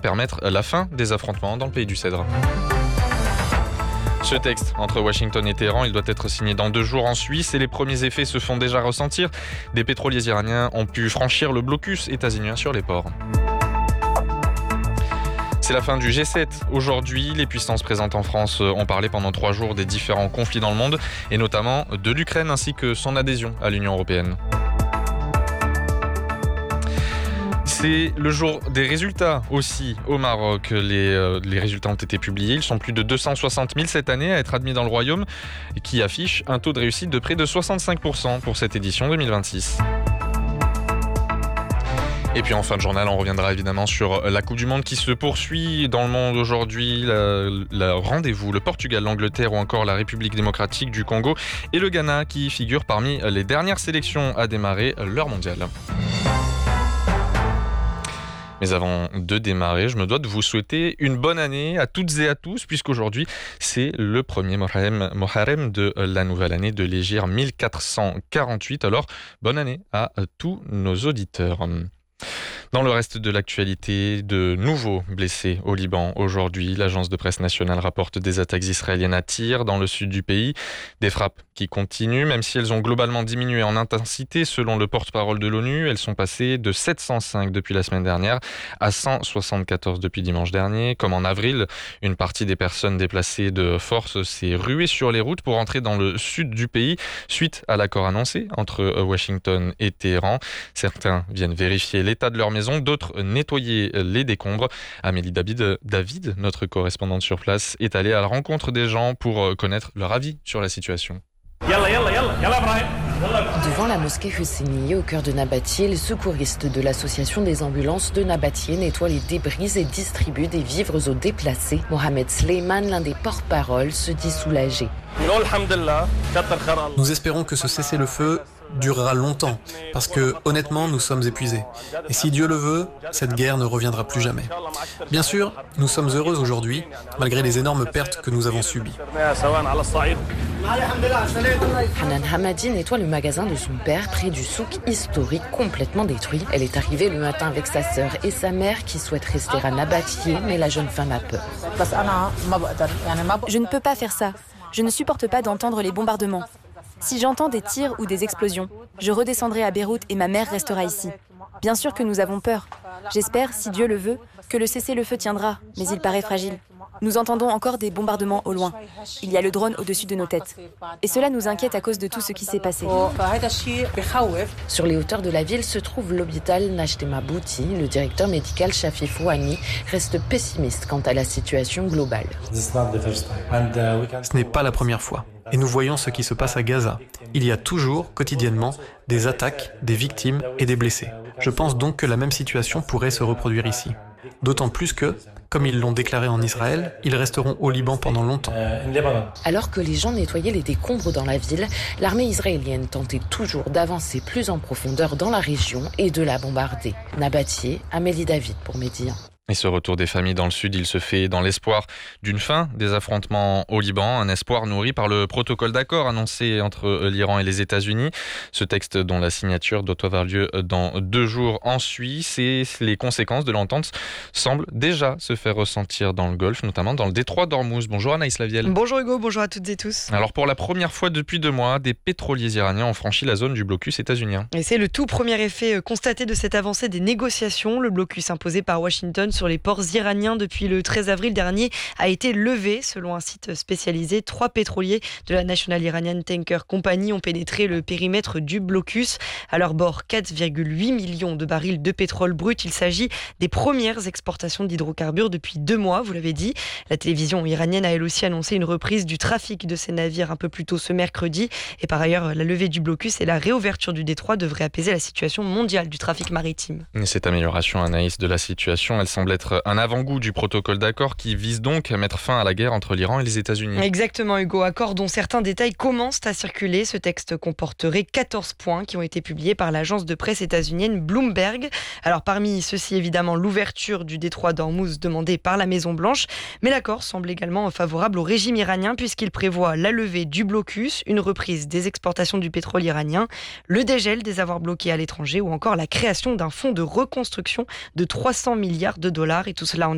permettre la fin des affrontements dans le pays du Cèdre. Ce texte entre Washington et Téhéran, il doit être signé dans 2 jours en Suisse et les premiers effets se font déjà ressentir. Des pétroliers iraniens ont pu franchir le blocus états-unien sur les ports. C'est la fin du G7. Aujourd'hui, les puissances présentes en France ont parlé pendant 3 jours des différents conflits dans le monde et notamment de l'Ukraine ainsi que son adhésion à l'Union européenne. C'est le jour des résultats aussi au Maroc. Les résultats ont été publiés. Ils sont plus de 260 000 cette année à être admis dans le royaume, qui affiche un taux de réussite de près de 65% pour cette édition 2026. Et puis en fin de journal, on reviendra évidemment sur la Coupe du Monde qui se poursuit dans le monde aujourd'hui. Le rendez-vous, le Portugal, l'Angleterre ou encore la République démocratique du Congo et le Ghana qui figurent parmi les dernières sélections à démarrer leur mondial. Mais avant de démarrer, je me dois de vous souhaiter une bonne année à toutes et à tous, puisqu'aujourd'hui, c'est le premier Moharrem de la nouvelle année de l'Hégire 1448. Alors, bonne année à tous nos auditeurs. Dans le reste de l'actualité, de nouveaux blessés au Liban. Aujourd'hui, l'agence de presse nationale rapporte des attaques israéliennes à tir dans le sud du pays. Des frappes qui continuent, même si elles ont globalement diminué en intensité. Selon le porte-parole de l'ONU, elles sont passées de 705 depuis la semaine dernière à 174 depuis dimanche dernier. Comme en avril, une partie des personnes déplacées de force s'est ruée sur les routes pour entrer dans le sud du pays suite à l'accord annoncé entre Washington et Téhéran. Certains viennent vérifier l'état de leur maison, d'autres nettoyer les décombres. Amélie David, notre correspondante sur place, est allée à la rencontre des gens pour connaître leur avis sur la situation. Devant la mosquée Husseini, au cœur de Nabatieh, les secouristes de l'association des ambulances de Nabatieh nettoient les débris et distribuent des vivres aux déplacés. Mohamed Sleiman, l'un des porte-paroles, se dit soulagé. Nous espérons que ce cessez-le-feu durera longtemps, parce que, honnêtement, nous sommes épuisés. Et si Dieu le veut, cette guerre ne reviendra plus jamais. Bien sûr, nous sommes heureux aujourd'hui, malgré les énormes pertes que nous avons subies. Hanan Hamadi nettoie le magasin de son père près du souk historique complètement détruit. Elle est arrivée le matin avec sa sœur et sa mère qui souhaitent rester à Nabatieh, mais la jeune femme a peur. Je ne peux pas faire ça. Je ne supporte pas d'entendre les bombardements. Si j'entends des tirs ou des explosions, je redescendrai à Beyrouth et ma mère restera ici. Bien sûr que nous avons peur. J'espère, si Dieu le veut, que le cessez-le-feu tiendra, mais il paraît fragile. Nous entendons encore des bombardements au loin. Il y a le drone au-dessus de nos têtes. Et cela nous inquiète à cause de tout ce qui s'est passé. Sur les hauteurs de la ville se trouve l'hôpital Najdema Bouti. Le directeur médical Shafi Fouani reste pessimiste quant à la situation globale. Ce n'est pas la première fois. Et nous voyons ce qui se passe à Gaza. Il y a toujours, quotidiennement, des attaques, des victimes et des blessés. Je pense donc que la même situation pourrait se reproduire ici. D'autant plus que, comme ils l'ont déclaré en Israël, ils resteront au Liban pendant longtemps. Alors que les gens nettoyaient les décombres dans la ville, l'armée israélienne tentait toujours d'avancer plus en profondeur dans la région et de la bombarder. Nabatieh, Amélie David pour Média. Et ce retour des familles dans le sud, il se fait dans l'espoir d'une fin des affrontements au Liban, un espoir nourri par le protocole d'accord annoncé entre l'Iran et les États-Unis. Ce texte dont la signature doit avoir lieu dans 2 jours en Suisse et les conséquences de l'entente semblent déjà se faire ressentir dans le Golfe, notamment dans le détroit d'Ormuz. Bonjour Anaïs Lavielle. Bonjour Hugo, bonjour à toutes et tous. Alors pour la première fois depuis 2 mois, des pétroliers iraniens ont franchi la zone du blocus états-unien. Et c'est le tout premier effet constaté de cette avancée des négociations. Le blocus imposé par Washington sur les ports iraniens depuis le 13 avril dernier a été levé. Selon un site spécialisé, 3 pétroliers de la National Iranian Tanker Company ont pénétré le périmètre du blocus. À leur bord, 4,8 millions de barils de pétrole brut. Il s'agit des premières exportations d'hydrocarbures depuis 2 mois, vous l'avez dit. La télévision iranienne a elle aussi annoncé une reprise du trafic de ces navires un peu plus tôt ce mercredi. Et par ailleurs, la levée du blocus et la réouverture du détroit devraient apaiser la situation mondiale du trafic maritime. Et cette amélioration, Anaïs, de la situation, elle semble être un avant-goût du protocole d'accord qui vise donc à mettre fin à la guerre entre l'Iran et les États-Unis. Exactement Hugo, accord dont certains détails commencent à circuler. Ce texte comporterait 14 points qui ont été publiés par l'agence de presse états-unienne Bloomberg. Alors parmi ceux-ci, évidemment, l'ouverture du détroit d'Ormuz demandée par la Maison-Blanche. Mais l'accord semble également favorable au régime iranien puisqu'il prévoit la levée du blocus, une reprise des exportations du pétrole iranien, le dégel des avoirs bloqués à l'étranger ou encore la création d'un fonds de reconstruction de 300 milliards de dollars. Et tout cela en